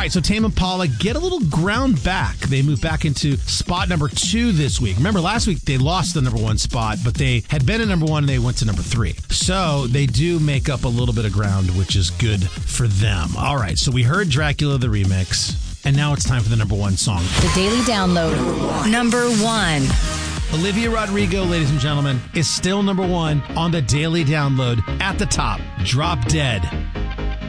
right, so Tame Impala get a little ground back. They move back into spot number 2 this week. Remember, last week they lost the number 1 spot, but they had been in number 1 and they went to number 3. So they do make up a little bit of ground, which is good for them. All right, so we heard Dracula, the remix, and now it's time for the number 1 song. The Daily Download. Number 1. Olivia Rodrigo, ladies and gentlemen, is still number 1 on the Daily Download at the top. Drop Dead.